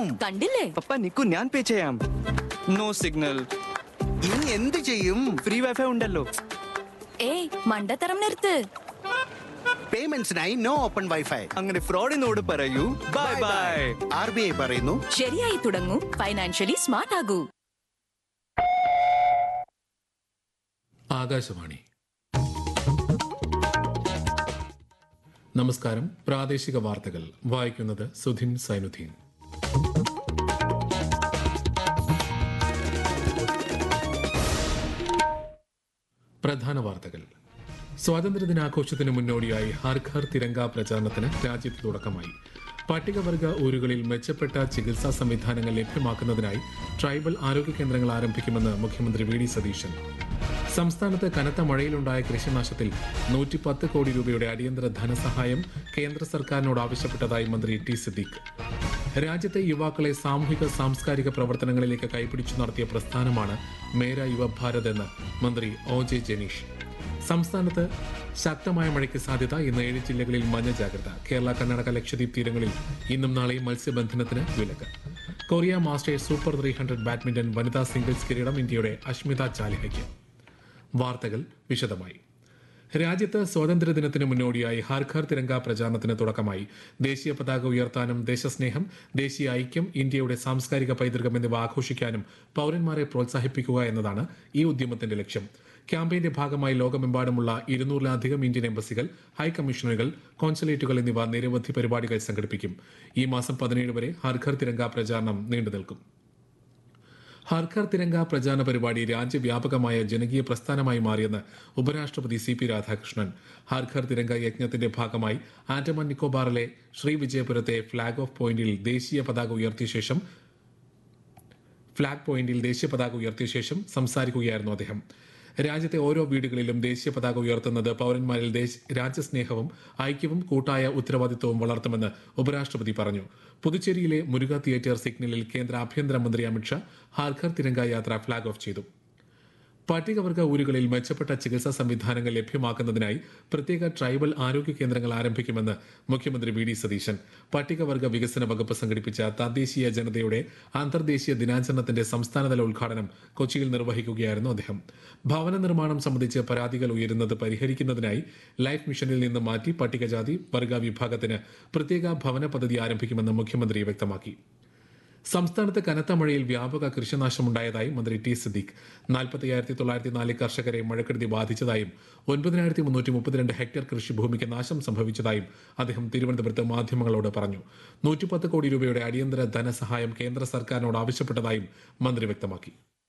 കണ്ടില്ലേ? പപ്പ നിക്കു, ഞാൻ പേ ചെയ്യാം. No signal. ഇനി എന്ത് ചെയ്യും? ഫ്രീ വൈഫൈ ഉണ്ടല്ലോ. ഏയ് മണ്ടത്തരം നിർത്ത്. പേയ്മെന്റ്സിനായി നോ ഓപ്പൺ വൈഫൈ. അങ്ങനെ ഫ്രോഡിനോട് പറയൂ ബൈ ബൈ. RBI പറയുന്നു, ശരിയായി തുടങ്ങൂ, ഫൈനാൻഷ്യലി സ്മാർട്ട് ആകൂ. ആകാശവാണി. നമസ്കാരം. പ്രാദേശിക വാർത്തകൾ വായിക്കുന്നത് സുധിൻ സൈനുദ്ദീൻ. പ്രധാന വാർത്തകൾ. സ്വാതന്ത്ര്യദിനാഘോഷത്തിന് മുന്നോടിയായി ഹർ ഘർ തിരങ്ക പ്രചാരണത്തിന് രാജ്യത്ത് തുടക്കമായി. പട്ടികവർഗ ഊരുകളിൽ മെച്ചപ്പെട്ട ചികിത്സാ സംവിധാനങ്ങൾ ലഭ്യമാക്കുന്നതിനായി ട്രൈബൽ ആരോഗ്യ കേന്ദ്രങ്ങൾ ആരംഭിക്കുമെന്ന് മുഖ്യമന്ത്രി വി ഡി സതീശൻ. സംസ്ഥാനത്ത് കനത്ത മഴയിലുണ്ടായ കൃഷിനാശത്തിൽ 110 കോടി രൂപയുടെ അടിയന്തര ധനസഹായം കേന്ദ്ര സർക്കാരിനോട് ആവശ്യപ്പെട്ടതായി മന്ത്രി ടി സിദ്ദീഖ്. രാജ്യത്തെ യുവാക്കളെ സാമൂഹിക സാംസ്കാരിക പ്രവർത്തനങ്ങളിലേക്ക് കൈപിടിച്ചു നടത്തിയ പ്രസ്ഥാനമാണ് മേര യുവഭാരത് എന്ന് മന്ത്രി ഒ ജെ ജനീഷ്. സംസ്ഥാനത്ത് ശക്തമായ മഴയ്ക്ക് സാധ്യത. ഇന്ന് 7 ജില്ലകളിൽ മഞ്ഞ ജാഗ്രത. കേരള, കർണാടക, ലക്ഷദ്വീപ് തീരങ്ങളിൽ ഇന്നും നാളെയും മത്സ്യബന്ധനത്തിന് വിലക്ക്. കൊറിയ മാസ്റ്റേഴ്സ് സൂപ്പർ 300 ബാഡ്മിന്റൺ വനിതാ സിംഗിൾസ് കിരീടം ഇന്ത്യയുടെ അഷ്മിത ചാലിഹയ്ക്ക്. വാർത്തകൾ വിശദമായി. രാജ്യത്ത് സ്വാതന്ത്ര്യദിനത്തിന് മുന്നോടിയായി ഹർ ഘർ തിരങ്ക പ്രചാരണത്തിന് തുടക്കമായി. ദേശീയ പതാക ഉയർത്താനും ദേശസ്നേഹം, ദേശീയ ഐക്യം, ഇന്ത്യയുടെ സാംസ്കാരിക പൈതൃകം എന്നിവ ആഘോഷിക്കാനും പൌരന്മാരെ പ്രോത്സാഹിപ്പിക്കുക എന്നതാണ് ഈ ഉദ്യമത്തിന്റെ ലക്ഷ്യം. ക്യാമ്പയിന്റെ ഭാഗമായി ലോകമെമ്പാടുമുള്ള 200-ലധികം ഇന്ത്യൻ എംബസികൾ, ഹൈക്കമ്മീഷനുകൾ, കോൺസുലേറ്റുകൾ എന്നിവ നിരവധി പരിപാടികൾ സംഘടിപ്പിക്കും. ഈ മാസം 17 വരെ ഹർ ഘർ തിരങ്ക പ്രചാരണം നീണ്ടുനിൽക്കും. ഹർ ഘർ തിരങ്ക പ്രചാരണ പരിപാടി രാജ്യവ്യാപകമായ ജനകീയ പ്രസ്ഥാനമായി മാറിയെന്ന് ഉപരാഷ്ട്രപതി CP രാധാകൃഷ്ണൻ. ഹർ ഘർ തിരങ്ക യജ്ഞത്തിന്റെ ഭാഗമായി ആൻഡമാൻ നിക്കോബാറിലെ ശ്രീവിജയപുരത്തെ ഫ്ളാഗ് പോയിന്റിൽ ദേശീയ പതാക ഉയർത്തിയ ശേഷം സംസാരിക്കുകയായിരുന്നു അദ്ദേഹം. രാജ്യത്തെ ഓരോ വീടുകളിലും ദേശീയ പതാക ഉയർത്തുന്നത് പൌരന്മാരിൽ രാജ്യസ്നേഹവും ഐക്യവും കൂട്ടായ ഉത്തരവാദിത്വവും വളർത്തുമെന്ന് ഉപരാഷ്ട്രപതി പറഞ്ഞു. പുതുച്ചേരിയിലെ മുരുക തിയേറ്റർ സിഗ്നലിൽ കേന്ദ്ര ആഭ്യന്തരമന്ത്രി അമിത്ഷാ ഹർ ഘർ തിരങ്ക യാത്ര ഫ്ളാഗ് ഓഫ് ചെയ്തു. പട്ടികവർഗ ഊരുകളിൽ മെച്ചപ്പെട്ട ചികിത്സാ സംവിധാനങ്ങൾ ലഭ്യമാക്കുന്നതിനായി പ്രത്യേക ട്രൈബൽ ആരോഗ്യ കേന്ദ്രങ്ങൾ ആരംഭിക്കുമെന്ന് മുഖ്യമന്ത്രി വി ഡി സതീശൻ. പട്ടികവർഗ വികസന വകുപ്പ് സംഘടിപ്പിച്ച തദ്ദേശീയ ജനതയുടെ അന്തർദേശീയ ദിനാചരണത്തിന്റെ സംസ്ഥാനതല ഉദ്ഘാടനം കൊച്ചിയിൽ നിർവഹിക്കുകയായിരുന്നു അദ്ദേഹം. ഭവന നിർമ്മാണം സംബന്ധിച്ച് പരാതികൾ ഉയരുന്നത് പരിഹരിക്കുന്നതിനായി ലൈഫ് മിഷനിൽ നിന്ന് മാറ്റി പട്ടികജാതി വർഗ വിഭാഗത്തിന് പ്രത്യേക ഭവന പദ്ധതി ആരംഭിക്കുമെന്ന് മുഖ്യമന്ത്രി വ്യക്തമാക്കി. സംസ്ഥാനത്ത് കനത്ത മഴയിൽ വ്യാപക കൃഷിനാശമുണ്ടായതായി മന്ത്രി ടി സിദ്ദീഖ്. 45,904 കർഷകരെ മഴക്കെടുതി ബാധിച്ചതായും 9,332 ഹെക്ടർ കൃഷിഭൂമിക്ക് നാശം സംഭവിച്ചതായും അദ്ദേഹം തിരുവനന്തപുരത്ത് മാധ്യമങ്ങളോട് പറഞ്ഞു. 110 കോടി രൂപയുടെ അടിയന്തര ധനസഹായം കേന്ദ്ര സർക്കാരിനോട് ആവശ്യപ്പെട്ടതായും മന്ത്രി വ്യക്തമാക്കി.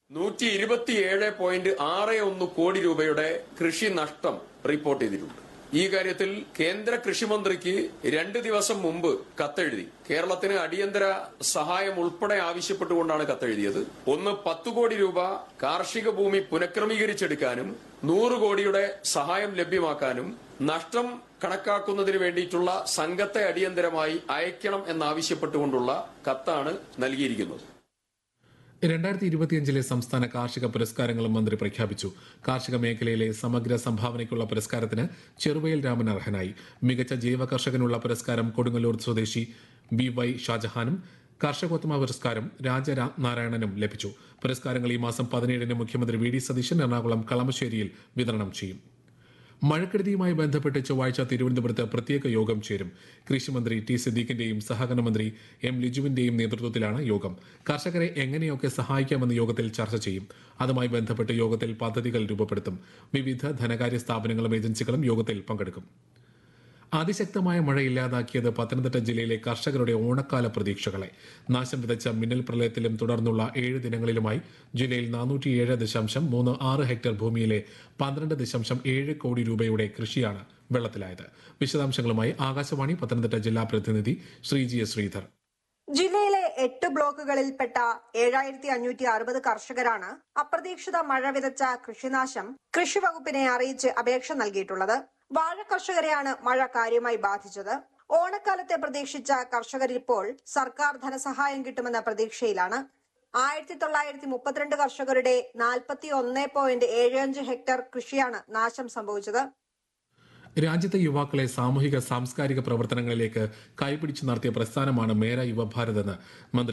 127.61 കോടി രൂപയുടെ കൃഷി നഷ്ടം റിപ്പോർട്ട് ചെയ്തിട്ടുണ്ട്. ഈ കാര്യത്തിൽ കേന്ദ്ര കൃഷിമന്ത്രിക്ക് 2 ദിവസം മുമ്പ് കത്തെഴുതി കേരളത്തിന് അടിയന്തര സഹായം ഉൾപ്പെടെ ആവശ്യപ്പെട്ടുകൊണ്ടാണ് കത്തെഴുതിയത്. 10 കോടി രൂപ കാർഷിക ഭൂമി പുനഃക്രമീകരിച്ചെടുക്കാനും 100 കോടിയുടെ സഹായം ലഭ്യമാക്കാനും നഷ്ടം കണക്കാക്കുന്നതിന് വേണ്ടിയിട്ടുള്ള സംഘത്തെ അടിയന്തരമായി അയക്കണം എന്നാവശ്യപ്പെട്ടുകൊണ്ടുള്ള കത്താണ് നൽകിയിരിക്കുന്നത്. 2025 സംസ്ഥാന കാർഷിക പുരസ്കാരങ്ങളും മന്ത്രി പ്രഖ്യാപിച്ചു. കാർഷിക മേഖലയിലെ സമഗ്ര സംഭാവനയ്ക്കുള്ള പുരസ്കാരത്തിന് ചെറുവയൽ രാമൻ അർഹനായി. മികച്ച ജൈവ കർഷകനുള്ള പുരസ്കാരം കൊടുങ്ങല്ലൂർ സ്വദേശി BY ഷാജഹാനും കർഷകോത്തമ പുരസ്കാരം രാജനാരായണനും ലഭിച്ചു. പുരസ്കാരങ്ങൾ ഈ മാസം 17 മുഖ്യമന്ത്രി വി ഡി സതീശൻ എറണാകുളം കളമശ്ശേരിയിൽ വിതരണം ചെയ്യും. മഴക്കെടുതിയുമായി ബന്ധപ്പെട്ട് ചൊവ്വാഴ്ച തിരുവനന്തപുരത്ത് പ്രത്യേക യോഗം ചേരും. കൃഷിമന്ത്രി ടി സിദ്ദീഖിന്റെയും സഹകരണ മന്ത്രി M ലിജുവിന്റെയും നേതൃത്വത്തിലാണ് യോഗം. കർഷകരെ എങ്ങനെയൊക്കെ സഹായിക്കാമെന്ന് യോഗത്തിൽ ചർച്ച ചെയ്യും. അതുമായി ബന്ധപ്പെട്ട് യോഗത്തിൽ പദ്ധതികൾ രൂപപ്പെടുത്തും. വിവിധ ധനകാര്യ സ്ഥാപനങ്ങളും ഏജൻസികളും യോഗത്തിൽ പങ്കെടുക്കും. അതിശക്തമായ മഴ ഇല്ലാതാക്കിയത് പത്തനംതിട്ട ജില്ലയിലെ കർഷകരുടെ ഓണക്കാല പ്രതീക്ഷകളെ. നാശം വിതച്ച മിന്നൽ പ്രളയത്തിലും തുടർന്നുള്ള 7 ദിനങ്ങളിലുമായി ജില്ലയിൽ 407.36 ഹെക്ടർ ഭൂമിയിലെ 12.7 കോടി രൂപയുടെ കൃഷിയാണ് വെള്ളത്തിലായത്. വിശദാംശങ്ങളുമായി ആകാശവാണി പത്തനംതിട്ട ജില്ലാ പ്രതിനിധി ശ്രീജി എസ് ശ്രീധർ. ജില്ലയിലെ 8 ബ്ലോക്കുകളിൽപ്പെട്ട 7,560 കർഷകരാണ് അപ്രതീക്ഷിത മഴ വിതച്ച കൃഷിനാശം കൃഷിവകുപ്പിനെ അറിയിച്ച് അപേക്ഷ നൽകിയിട്ടുള്ളത്. വാഴ കർഷകരെയാണ് മഴ കാര്യമായി ബാധിച്ചത്. ഓണക്കാലത്തെ പ്രതീക്ഷിച്ച കർഷകരിപ്പോൾ സർക്കാർ ധനസഹായം കിട്ടുമെന്ന പ്രതീക്ഷയിലാണ്. 1932 കർഷകരുടെ 41.75 ഹെക്ടർ കൃഷിയാണ് നാശം സംഭവിച്ചത്. രാജ്യത്തെ യുവാക്കളെ സാമൂഹിക സാംസ്കാരിക പ്രവർത്തനങ്ങളിലേക്ക് കൈപിടിച്ചു നടത്തിയ പ്രസ്ഥാനമാണ് മേര യുവഭാരത് എന്ന് മന്ത്രി